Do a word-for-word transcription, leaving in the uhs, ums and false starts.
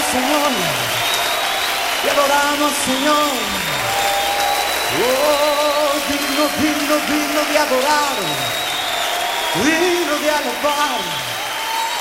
Señor, te adoramos, Señor. Oh, digno, digno, digno de adorar, digno de alabar.